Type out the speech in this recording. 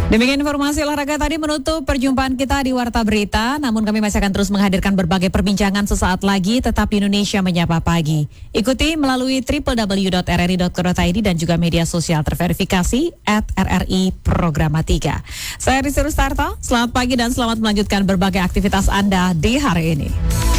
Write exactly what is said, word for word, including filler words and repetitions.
Demikian informasi olahraga tadi menutup perjumpaan kita di Warta Berita. Namun kami masih akan terus menghadirkan berbagai perbincangan sesaat lagi tetap di Indonesia Menyapa Pagi. Ikuti melalui w w w dot r r i dot co dot i d dan juga media sosial terverifikasi at R R I Programa tiga. Saya Rizky Rustarto, selamat pagi dan selamat melanjutkan berbagai aktivitas Anda di hari ini.